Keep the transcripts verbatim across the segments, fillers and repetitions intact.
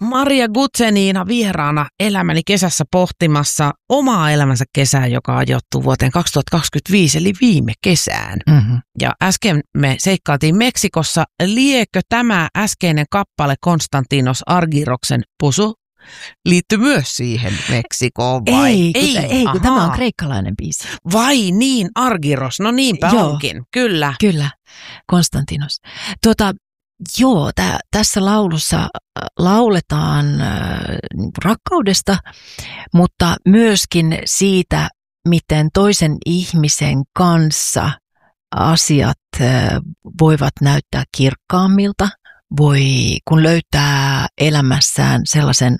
Maria Guzenina vieraana elämäni kesässä pohtimassa omaa elämänsä kesää, joka ajoittuu vuoteen kaksituhattakaksikymmentäviisi, eli viime kesään. Mm-hmm. Ja äsken me seikkailtiin Meksikossa. Liekö tämä äskeinen kappale Konstantinos Argyroksen Pusu liittyy myös siihen Meksikoon vai? Ei, ei, kun, ei, kun tämä on kreikkalainen biisi. Vai niin, Argyros, no niinpä Joo, onkin, kyllä. Kyllä, Konstantinos. Tuota, joo, tä, tässä laulussa lauletaan äh, rakkaudesta, mutta myöskin siitä, miten toisen ihmisen kanssa asiat äh, voivat näyttää kirkkaammilta. Voi, kun löytää elämässään sellaisen,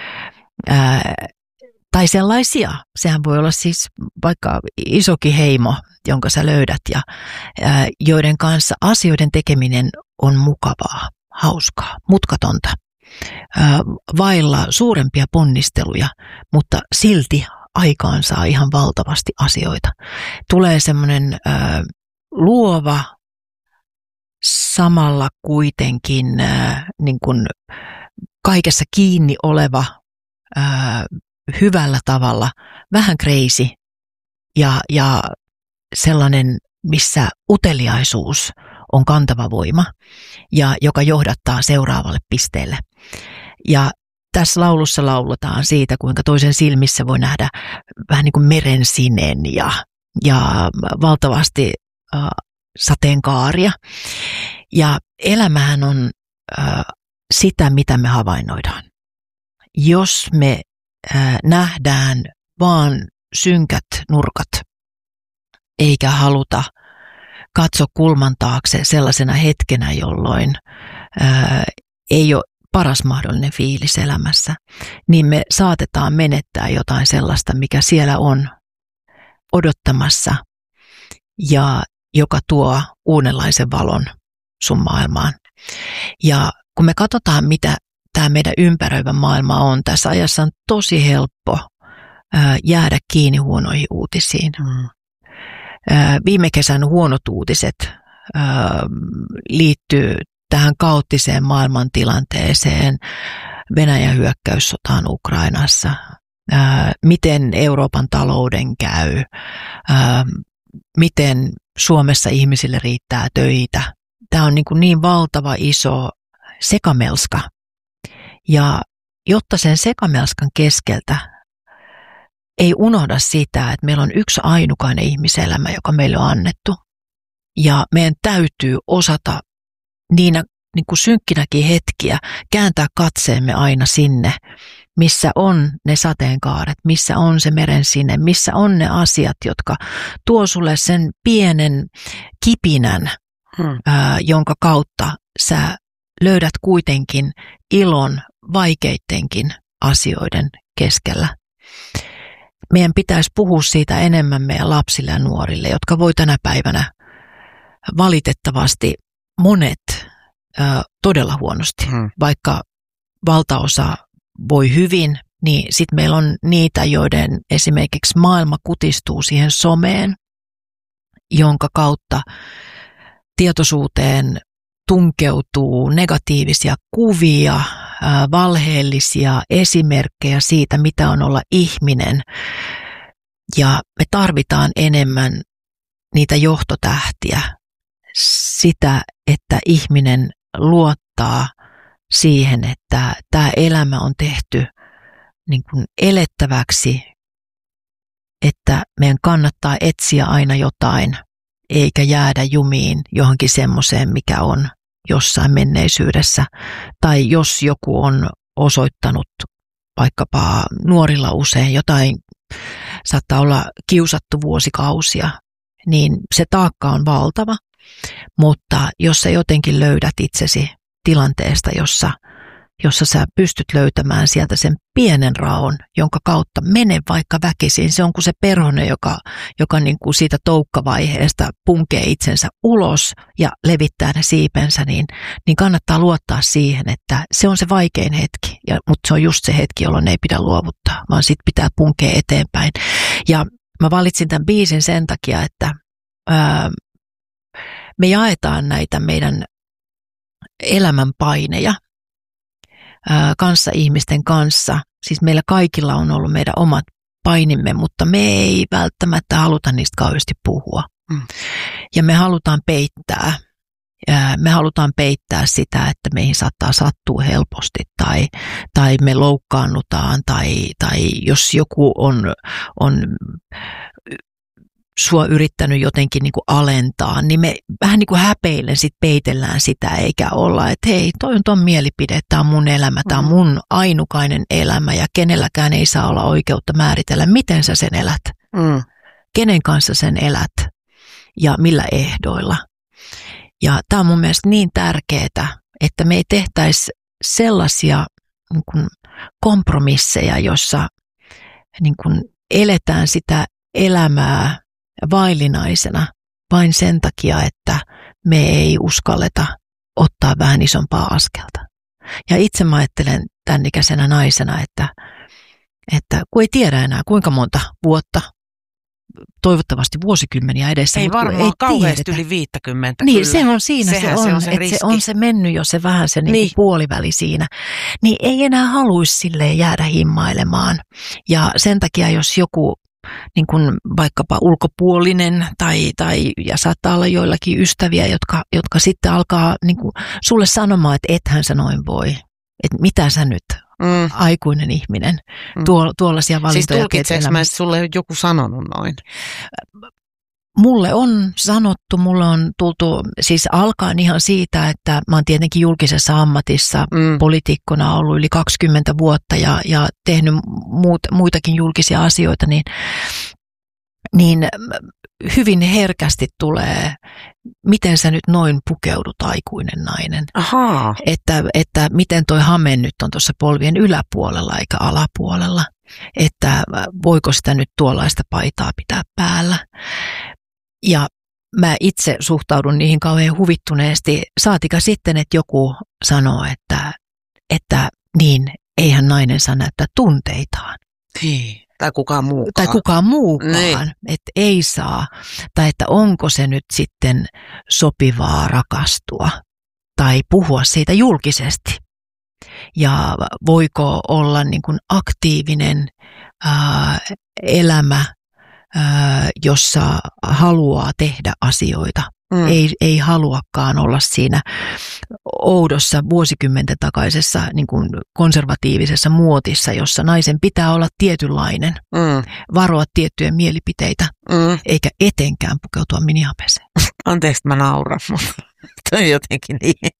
ää, tai sellaisia, sehän voi olla siis vaikka isokin heimo, jonka sä löydät, ja ää, joiden kanssa asioiden tekeminen on mukavaa, hauskaa, mutkatonta, ää, vailla suurempia ponnisteluja, mutta silti aikaan saa ihan valtavasti asioita. Tulee semmoinen ää, luova, samalla kuitenkin äh, niin kuin kaikessa kiinni oleva, äh, hyvällä tavalla, vähän crazy ja, ja sellainen, missä uteliaisuus on kantava voima ja joka johdattaa seuraavalle pisteelle. Ja tässä laulussa lauletaan siitä, kuinka toisen silmissä voi nähdä vähän niin kuin meren sineen ja, ja valtavasti äh, sateenkaaria. Ja elämähän on äh, sitä, mitä me havainnoidaan. Jos me äh, nähdään vaan synkät nurkat, eikä haluta katsoa kulman taakse sellaisena hetkenä, jolloin äh, ei ole paras mahdollinen fiilis elämässä, niin me saatetaan menettää jotain sellaista, mikä siellä on odottamassa ja joka tuo uudenlaisen valon sun maailmaan. Ja kun me katsotaan, mitä tämä meidän ympäröivä maailma on, tässä ajassa on tosi helppo ää, jäädä kiinni huonoihin uutisiin. Mm. Ää, viime kesän huonot uutiset ää, liittyy tähän kaoottiseen maailmantilanteeseen, Venäjän hyökkäyssotaan Ukrainassa, ää, miten Euroopan talouden käy, ää, miten Suomessa ihmisille riittää töitä. Tämä on niin, kuin niin valtava iso sekamelska. Ja jotta sen sekamelskan keskeltä ei unohda sitä, että meillä on yksi ainukainen ihmiselämä, joka meille on annettu. Ja meidän täytyy osata niinä niin kuin synkkinäkin hetkiä kääntää katseemme aina sinne, missä on ne sateenkaaret, missä on se meren sinne, missä on ne asiat, jotka tuo sulle sen pienen kipinän, hmm. ää, jonka kautta sä löydät kuitenkin ilon vaikeittenkin asioiden keskellä. Meidän pitäisi puhua siitä enemmän meidän lapsille ja nuorille, jotka voi tänä päivänä valitettavasti monet ää, todella huonosti, hmm. vaikka valtaosa voi hyvin, niin sitten meillä on niitä, joiden esimerkiksi maailma kutistuu siihen someen, jonka kautta tietoisuuteen tunkeutuu negatiivisia kuvia, valheellisia esimerkkejä siitä, mitä on olla ihminen. Ja me tarvitaan enemmän niitä johtotähtiä, sitä, että ihminen luottaa siihen, että tämä elämä on tehty niin kuin elettäväksi, että meidän kannattaa etsiä aina jotain, eikä jäädä jumiin johonkin semmoiseen, mikä on jossain menneisyydessä. Tai jos joku on osoittanut vaikkapa nuorilla usein jotain, saattaa olla kiusattu vuosikausia, niin se taakka on valtava. Mutta jos sä jotenkin löydät itsesi tilanteesta, jossa, jossa sä pystyt löytämään sieltä sen pienen raon, jonka kautta mene vaikka väkisin. Se on kuin se perhonen, joka, joka niin kuin siitä toukkavaiheesta punkee itsensä ulos ja levittää ne siipensä, niin, niin kannattaa luottaa siihen, että se on se vaikein hetki. Ja, mutta se on just se hetki, jolloin ei pidä luovuttaa, vaan sit pitää punkea eteenpäin. Ja mä valitsin tämän biisin sen takia, että ää, me jaetaan näitä meidän elämän paineja ää, kanssa ihmisten kanssa. Siis meillä kaikilla on ollut meidän omat painimme, mutta me ei välttämättä haluta niistä kauheasti puhua. Mm. Ja me halutaan peittää. Me halutaan peittää sitä, että meihin saattaa sattua helposti tai, tai me loukkaannutaan tai, tai jos joku on, on sua yrittänyt jotenkin niin kuin alentaa, niin me vähän niin kuin häpeillen sit peitellään sitä eikä olla, että hei, toi on ton mielipide, tämä on mun elämä, tämä on mun ainukainen elämä ja kenelläkään ei saa olla oikeutta määritellä, miten sä sen elät, mm. kenen kanssa sen elät ja millä ehdoilla. Ja tämä on mun mielestä niin tärkeää, että me ei tehtäisi sellaisia niin kuin kompromisseja, jossa niin kuin eletään sitä elämää vaillinaisena vain sen takia, että me ei uskalleta ottaa vähän isompaa askelta. Ja itse mä ajattelen tämän ikäisenä naisena, että, että kun ei tiedä enää kuinka monta vuotta, toivottavasti vuosikymmeniä edessä. Ei varmaan ei kauheasti tiedetä. Yli viittäkymmentä. Niin, kyllä. se on siinä, se on, se on, se, että se on se mennyt jo se vähän se niin. Niin puoliväli siinä. Niin ei enää haluaisi silleen jäädä himmailemaan. Ja sen takia, jos joku niin kuin vaikkapa ulkopuolinen tai, tai ja saattaa olla joillakin ystäviä, jotka, jotka sitten alkaa niin kuin sulle sanomaan, että ethän sä noin voi. Että mitä sä nyt, mm. aikuinen ihminen, mm. tuo, tuollaisia valintoja. Siis tulkitseeko mä, että sulle joku sanonut noin? Mulle on sanottu, mulle on tultu, siis alkaen ihan siitä, että mä oon tietenkin julkisessa ammatissa mm. poliitikkona ollut yli kaksikymmentä vuotta ja, ja tehnyt muut, muitakin julkisia asioita, niin, niin hyvin herkästi tulee, miten sä nyt noin pukeudut, aikuinen nainen. Ahaa. Että, että miten toi hame nyt on tuossa polvien yläpuolella eikä alapuolella. Että voiko sitä nyt tuollaista paitaa pitää päällä. Ja mä itse suhtaudun niihin kauhean huvittuneesti. Saatika sitten, että joku sanoo, että, että niin, eihän nainen saa näyttää tunteitaan. Hei. Tai kukaan muukaan. Tai kukaan muukaan, että ei saa. Tai että onko se nyt sitten sopivaa rakastua tai puhua siitä julkisesti. Ja voiko olla niin kuin aktiivinen ää, elämä, ää, jossa haluaa tehdä asioita. Mm. Ei, ei haluakaan olla siinä oudossa vuosikymmenten takaisessa niin kuin konservatiivisessa muotissa, jossa naisen pitää olla tietynlainen, mm. varoa tiettyjä mielipiteitä, mm. eikä etenkään pukeutua minihapeseen. Anteeksi, mä nauran, mutta toi jotenkin niin.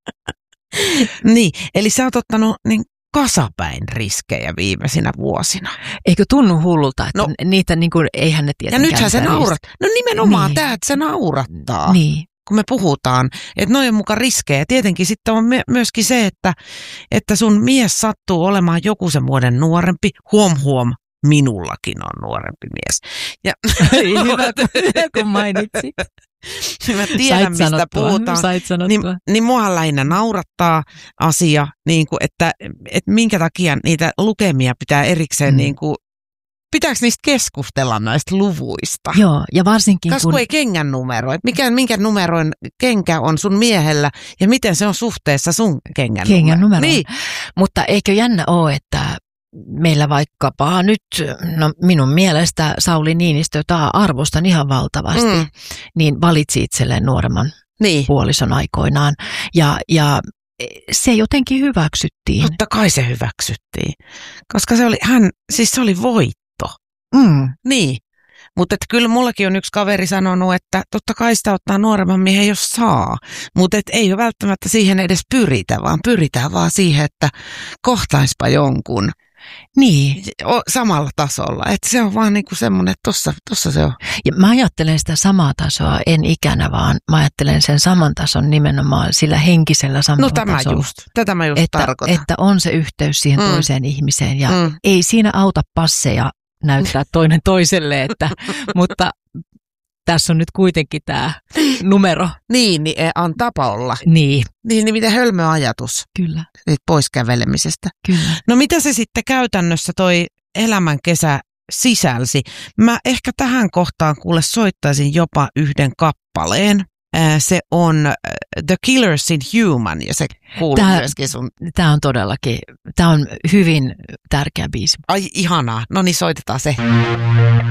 Niin, eli sä oot ottanut niin kasapäin riskejä viimeisinä vuosina. Eikö tunnu hullulta, että no, niitä niin kuin, eihän ne tietenkään. Ja nythän se naurat. No nimenomaan niin. Tämä, että se naurattaa, niin. kun me puhutaan, että noi on muka riskejä. Tietenkin sitten on myöskin se, että, että sun mies sattuu olemaan joku sen vuoden nuorempi. Huom huom, minullakin on nuorempi mies. Ja hyvä, kun mainitsit. Mä tiedän, Sait mistä sanottua. puhutaan. Niin, niin mua lähinnä naurattaa asia, niin kuin, että, että minkä takia niitä lukemia pitää erikseen, mm. niin kuin, pitääkö niistä keskustella näistä luvuista? Joo, ja varsinkin Kas, kun... kun ei kengän numero, että mikä, minkä numeroin kenkä on sun miehellä ja miten se on suhteessa sun kengän, kengän numeroon. Niin. Mutta eikö jännä ole, että meillä vaikkapa nyt, no minun mielestä Sauli Niinistö, jota arvostan ihan valtavasti, mm. niin valitsi itselleen nuoremman niin. puolison aikoinaan. Ja, ja se jotenkin hyväksyttiin. Totta kai se hyväksyttiin, koska se oli, hän, siis se oli voitto. Mm. Niin, mutta kyllä mullakin on yksi kaveri sanonut, että totta kai sitä ottaa nuoremman miehen, jos saa. Mutta ei ole välttämättä siihen edes pyritä, vaan pyritään vaan siihen, että kohtaispa jonkun. Niin. Samalla tasolla. Että se on vaan niinku semmoinen, että tossa, tossa se on. Ja mä ajattelen sitä samaa tasoa, en ikänä, vaan mä ajattelen sen saman tason nimenomaan sillä henkisellä samalla no, tämä tasolla. Just. Tätä mä just että, tarkoitan. Että on se yhteys siihen mm. toiseen ihmiseen ja mm. ei siinä auta passeja näyttää toinen toiselle, että, mutta tässä on nyt kuitenkin tämä numero. Niin, niin antaapa olla. Niin. Niin, niin miten hölmö ajatus. Kyllä. Siitä poiskävelemisestä. Kyllä. No mitä se sitten käytännössä toi elämän kesä sisälsi? Mä ehkä tähän kohtaan kuule soittaisin jopa yhden kappaleen. Se on The Killers in Human, ja se kuuluu tää, myöskin sun. Tämä on todellakin, tämä on hyvin tärkeä biisi. Ai ihanaa, no niin soitetaan se.